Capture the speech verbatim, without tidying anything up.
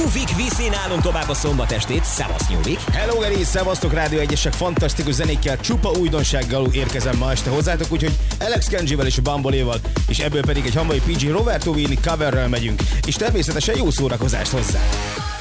Nyúvik viszi nálunk tovább a szombatestét. Szevasz, Nyúvik! Hello, Geri! Szevasztok, Rádió egyesek fantasztikus zenékkel, csupa újdonsággal érkezem ma este hozzátok, úgyhogy Alex Kenjivel és a Bamboléval, és ebből pedig egy hamvai pé gé Roberto Willi coverrel megyünk, és természetesen jó szórakozást hozzá!